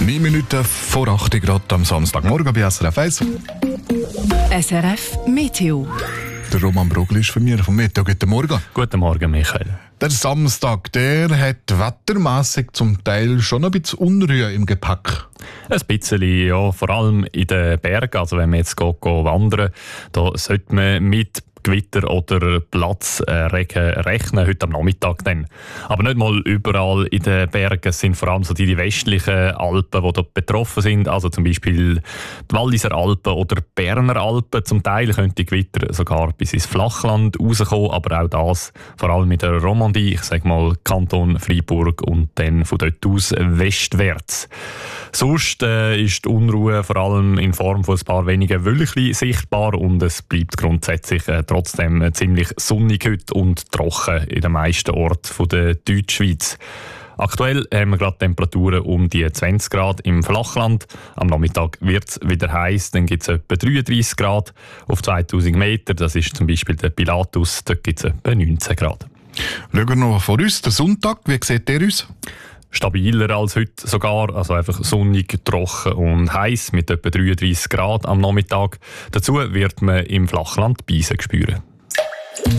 9 Minuten vor 8 Grad am Samstagmorgen bei SRF 1. SRF Meteo. Der Roman Brugli ist von mir vom Meteo. Guten Morgen. Guten Morgen, Michael. Der Samstag, der hat wettermässig zum Teil schon ein bisschen Unruhe im Gepäck. Ein bisschen, ja, vor allem in den Bergen. Also wenn man jetzt wandern, da sollte man mit Gewitter oder Platzregen rechnen, heute am Nachmittag dann. Aber nicht mal überall in den Bergen. Es sind vor allem so die westlichen Alpen, die dort betroffen sind. Also zum Beispiel die Walliser Alpen oder die Berner Alpen. Zum Teil könnte die Gewitter sogar bis ins Flachland rauskommen, aber auch das vor allem in der Romandie, ich sage mal Kanton Freiburg und dann von dort aus westwärts. Sonst ist die Unruhe vor allem in Form von ein paar wenigen Wölkchen sichtbar und es bleibt grundsätzlich trotzdem ziemlich sonnig heute und trocken in den meisten Orten der Deutschschweiz. Aktuell haben wir gerade Temperaturen um die 20 Grad im Flachland. Am Nachmittag wird es wieder heiß, dann gibt es etwa 33 Grad auf 2000 Meter. Das ist zum Beispiel der Pilatus, dort gibt es etwa 19 Grad. Schauen wir noch vor uns, der Sonntag, wie sieht der aus? Stabiler als heute sogar, also einfach sonnig, trocken und heiß mit etwa 33 Grad am Nachmittag. Dazu wird man im Flachland Beisen spüren.